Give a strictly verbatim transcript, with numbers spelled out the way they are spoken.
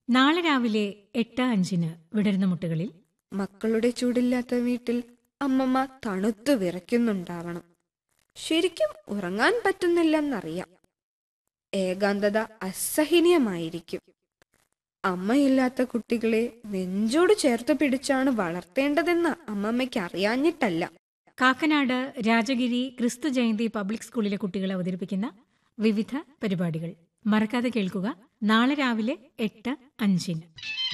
നാളെ രാവിലെ എട്ട് അഞ്ചിന് വിടരുന്ന മുട്ടുകളിൽ മക്കളുടെ ചൂടില്ലാത്ത വീട്ടിൽ അമ്മമ്മ തണുത്തു വിറയ്ക്കുന്നുണ്ടാവണം. ശരിക്കും ഉറങ്ങാൻ പറ്റുന്നില്ലെന്നറിയാം. ഏകാന്തത അസഹനീയമായിരിക്കും. അമ്മയില്ലാത്ത കുട്ടികളെ നെഞ്ചോട് ചേർത്ത് പിടിച്ചാണ് വളർത്തേണ്ടതെന്ന് അമ്മമ്മയ്ക്ക് അറിയാഞ്ഞിട്ടല്ല. കാക്കനാട് രാജഗിരി ക്രിസ്തു ജയന്തി പബ്ലിക് സ്കൂളിലെ കുട്ടികൾ അവതരിപ്പിക്കുന്ന വിവിധ പരിപാടികൾ മറക്കാതെ കേൾക്കുക. നാളെ രാവിലെ എട്ട് അഞ്ചിന്.